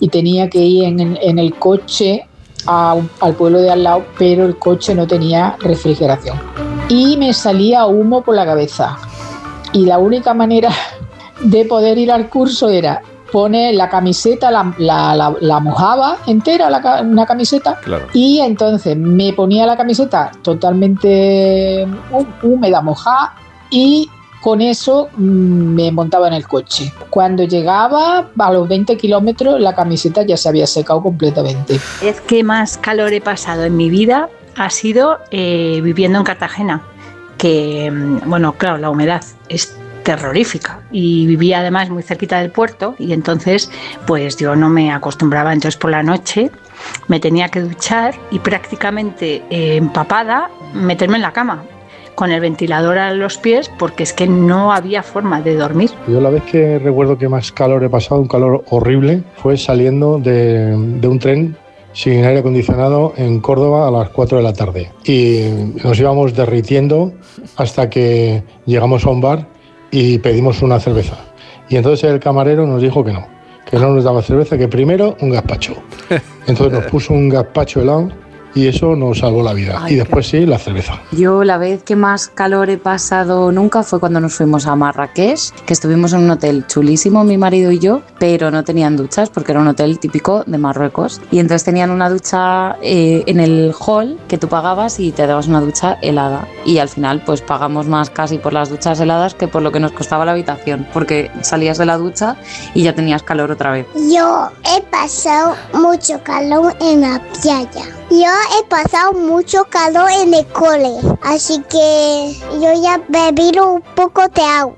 y tenía que ir en el coche al pueblo de al lado, pero el coche no tenía refrigeración y me salía humo por la cabeza, y la única manera de poder ir al curso era poner la camiseta, la mojaba entera, una camiseta, claro. Y entonces me ponía la camiseta totalmente húmeda, mojada, y con eso me montaba en el coche. Cuando llegaba a los 20 kilómetros, la camiseta ya se había secado completamente. Es que más calor he pasado en mi vida ha sido viviendo en Cartagena, que, bueno, claro, la humedad es terrorífica y vivía además muy cerquita del puerto, y entonces pues yo no me acostumbraba. Entonces por la noche me tenía que duchar y prácticamente empapada meterme en la cama con el ventilador a los pies, porque es que no había forma de dormir. Yo la vez que recuerdo que más calor he pasado, un calor horrible, fue saliendo de un tren sin aire acondicionado en Córdoba a las 4 de la tarde, y nos íbamos derritiendo hasta que llegamos a un bar y pedimos una cerveza, y entonces el camarero nos dijo que no nos daba cerveza, que primero un gazpacho. Entonces nos puso un gazpacho helado y eso nos salvó la vida. Y después sí, la cerveza. Yo la vez que más calor he pasado nunca fue cuando nos fuimos a Marrakech, que estuvimos en un hotel chulísimo, mi marido y yo, pero no tenían duchas porque era un hotel típico de Marruecos. Y entonces tenían una ducha en el hall que tú pagabas y te dabas una ducha helada. Y al final pues pagamos más casi por las duchas heladas que por lo que nos costaba la habitación, porque salías de la ducha y ya tenías calor otra vez. Yo he pasado mucho calor en la playa. Yo he pasado mucho calor en el cole, así que yo ya bebí un poco de agua.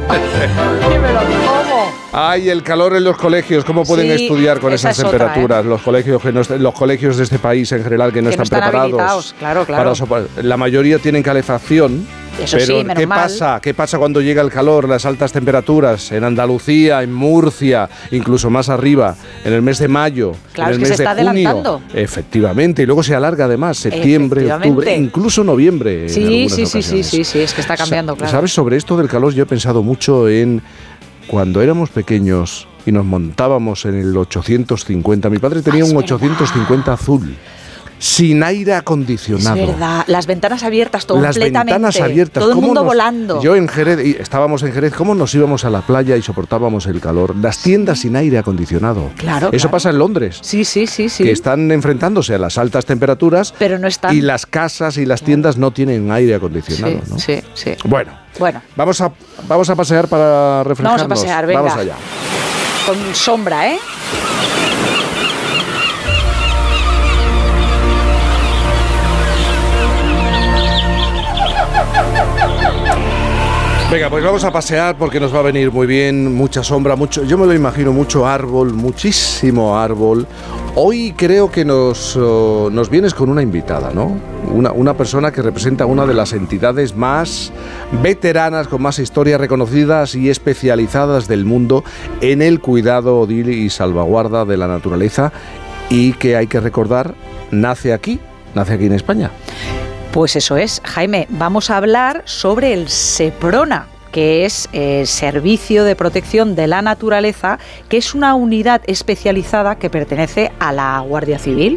Ay, el calor en los colegios, ¿cómo pueden estudiar con esas temperaturas? Los colegios de este país en general que no están preparados. Claro. La mayoría tienen calefacción. Eso pero sí, menos mal. ¿Qué pasa cuando llega el calor, las altas temperaturas? En Andalucía, en Murcia, incluso más arriba, en el mes de mayo, claro, en el mes de junio. Adelantando. Efectivamente, y luego se alarga además, septiembre, octubre, incluso noviembre. Sí, es que está cambiando, claro. ¿Sabes? Sobre esto del calor yo he pensado mucho en cuando éramos pequeños y nos montábamos en el 850. Mi padre tenía un 850 azul, sin aire acondicionado. Es verdad, las ventanas abiertas completamente. Las ventanas abiertas. Todo el mundo volando. Yo en Jerez, estábamos en Jerez, ¿cómo nos íbamos a la playa y soportábamos el calor? Las tiendas sin aire acondicionado. Claro. Eso pasa en Londres. Sí. Que están enfrentándose a las altas temperaturas, pero no están. Y las casas y las tiendas no tienen aire acondicionado, ¿no? Sí. Bueno. Vamos a pasear para refrescarnos. Vamos a pasear, venga. Vamos allá. Con sombra, ¿eh? Venga, pues vamos a pasear porque nos va a venir muy bien, mucha sombra, yo me lo imagino, mucho árbol, muchísimo árbol. Hoy creo que nos vienes con una invitada, ¿no? Una persona que representa una de las entidades más veteranas, con más historias reconocidas y especializadas del mundo en el cuidado y salvaguarda de la naturaleza, y que hay que recordar, nace aquí en España. Pues eso es, Jaime, vamos a hablar sobre el SEPRONA, que es Servicio de Protección de la Naturaleza, que es una unidad especializada que pertenece a la Guardia Civil.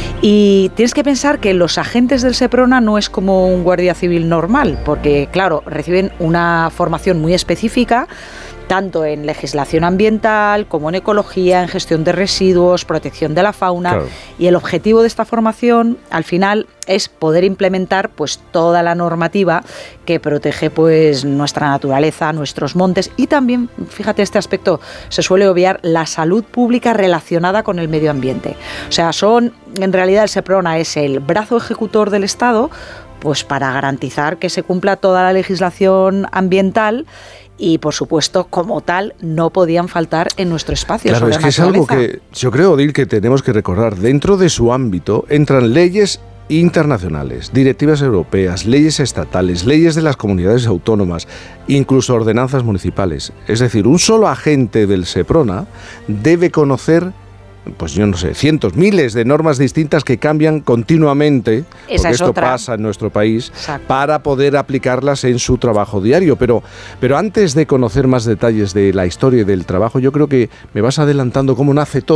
Y tienes que pensar que los agentes del SEPRONA no es como un guardia civil normal, porque claro, reciben una formación muy específica, tanto en legislación ambiental como en ecología, en gestión de residuos, protección de la fauna. Claro. Y el objetivo de esta formación, al final, es poder implementar pues toda la normativa que protege pues nuestra naturaleza, nuestros montes, y también, fíjate, este aspecto se suele obviar, la salud pública relacionada con el medio ambiente. O sea, en realidad el SEPRONA es el brazo ejecutor del Estado, pues para garantizar que se cumpla toda la legislación ambiental. Y, por supuesto, como tal, no podían faltar en nuestro espacio. Claro, es que es algo que yo creo, Odil, que tenemos que recordar. Dentro de su ámbito entran leyes internacionales, directivas europeas, leyes estatales, leyes de las comunidades autónomas, incluso ordenanzas municipales. Es decir, un solo agente del SEPRONA debe conocer, pues yo no sé, cientos, miles de normas distintas que cambian continuamente, porque esto pasa en nuestro país. Exacto. Para poder aplicarlas en su trabajo diario. Pero antes de conocer más detalles de la historia y del trabajo, yo creo que me vas adelantando cómo nace todo.